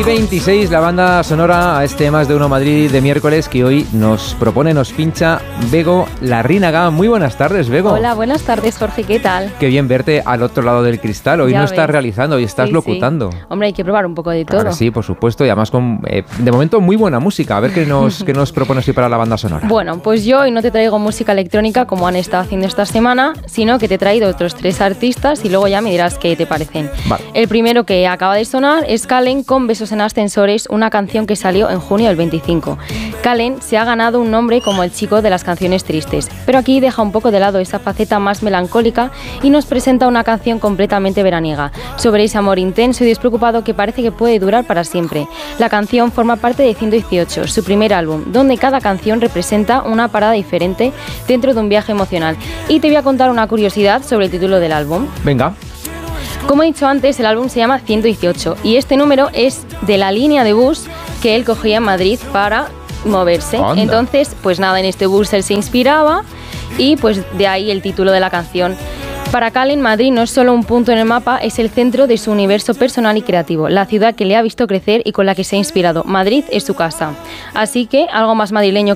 26, la banda sonora a este Más de Uno Madrid de miércoles que hoy nos propone, nos pincha Bego Larrínaga. Muy buenas tardes, Bego. Hola, buenas tardes, Jorge, ¿qué tal? Qué bien verte al otro lado del cristal. Hoy Ya no ves. estás realizando, hoy estás locutando. Sí. Hombre, hay que probar un poco de todo. Claro, sí, por supuesto, y además con, de momento, muy buena música. A ver qué nos propones hoy para la banda sonora. Bueno, pues yo hoy no te traigo música electrónica como han estado haciendo esta semana, sino que te he traído otros 3 artistas y luego ya me dirás qué te parecen. Vale. El primero que acaba de sonar es Kallen con Besos en Ascensores, una canción que salió en junio del 25. Kallen se ha ganado un nombre como el chico de las canciones tristes, pero aquí deja un poco de lado esa faceta más melancólica y nos presenta una canción completamente veraniega, sobre ese amor intenso y despreocupado que parece que puede durar para siempre. La canción forma parte de 118, su primer álbum, donde cada canción representa una parada diferente dentro de un viaje emocional. Y te voy a contar una curiosidad sobre el título del álbum. Venga. Como he dicho antes, el álbum se llama 118 y este número es de la línea de bus que él cogía en Madrid para moverse. Anda. Entonces, pues nada, en este bus él se inspiraba y pues de ahí el título de la canción. Para Kallen, Madrid no es solo un punto en el mapa, es el centro de su universo personal y creativo, la ciudad que le ha visto crecer y con la que se ha inspirado. Madrid es su casa. Así que algo más madrileño